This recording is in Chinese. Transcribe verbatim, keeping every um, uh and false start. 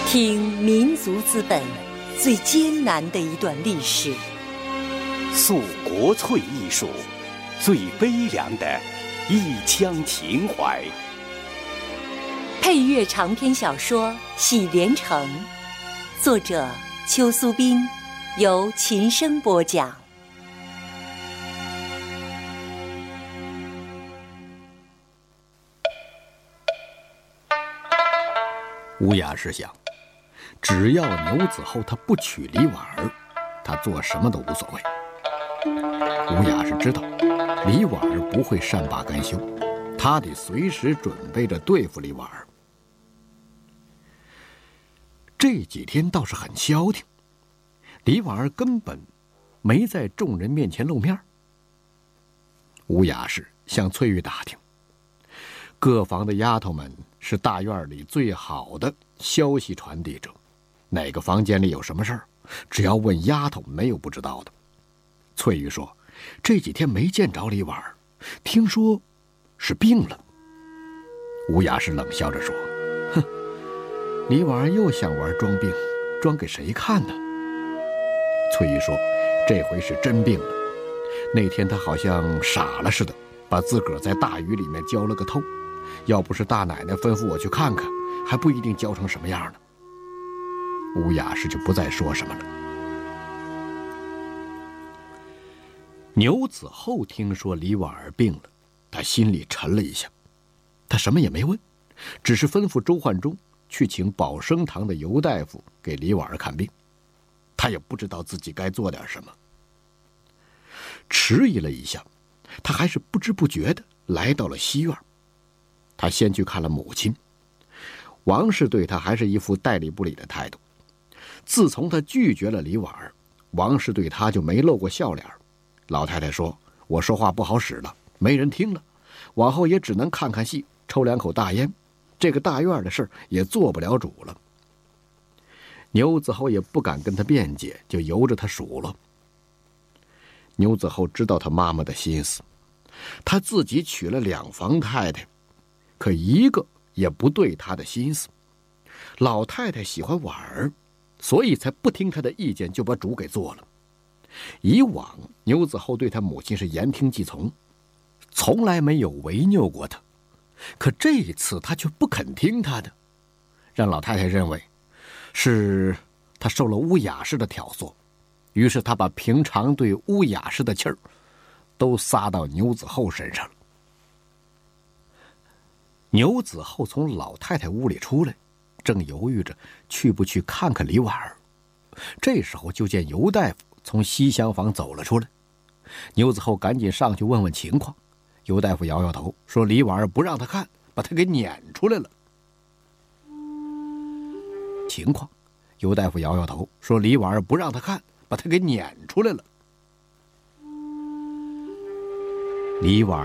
听民族资本最艰难的一段历史， 诉国粹艺术最悲凉的一腔情怀。 配乐长篇小说《喜连城》，作者邱苏斌，由琴声播讲。 乌雅是想，只要牛子厚他不娶李婉儿，他做什么都无所谓。乌雅是知道李婉儿不会善罢甘休，他得随时准备着对付李婉儿。这几天倒是很消停，李婉儿根本没在众人面前露面。乌雅是向翠玉打听，各房的丫头们是大院里最好的消息传递者，哪个房间里有什么事儿，只要问丫头，没有不知道的。翠玉说，这几天没见着李婉儿，听说是病了。乌雅是冷笑着说，哼，李婉儿又想玩装病，装给谁看呢？翠玉说，这回是真病了，那天她好像傻了似的，把自个儿在大雨里面浇了个透，要不是大奶奶吩咐我去看看，还不一定浇成什么样呢。乌雅是就不再说什么了。牛子厚听说李婉儿病了，他心里沉了一下，他什么也没问，只是吩咐周焕忠去请保生堂的尤大夫给李婉儿看病。他也不知道自己该做点什么，迟疑了一下，他还是不知不觉地来到了西院。他先去看了母亲，王氏对他还是一副代理不理的态度。自从他拒绝了李婉儿，王氏对他就没露过笑脸。老太太说，我说话不好使了，没人听了，往后也只能看看戏，抽两口大烟，这个大院的事也做不了主了。牛子厚也不敢跟他辩解，就由着他数落。牛子厚知道他妈妈的心思，他自己娶了两房太太，可一个也不对他的心思。老太太喜欢婉儿，所以才不听他的意见就把主给做了。以往牛子厚对他母亲是言听计从，从来没有违拗过他，可这一次他却不肯听他的，让老太太认为是他受了乌雅氏的挑唆，于是他把平常对乌雅氏的气儿都撒到牛子厚身上了。牛子厚从老太太屋里出来，正犹豫着去不去看看李婉儿，这时候就见尤大夫从西厢房走了出来。牛子厚赶紧上去问问情况，尤大夫摇摇头说，李婉儿不让他看，把他给撵出来了。情况，尤大夫摇摇头说，李婉儿不让他看，把他给撵出来了。李婉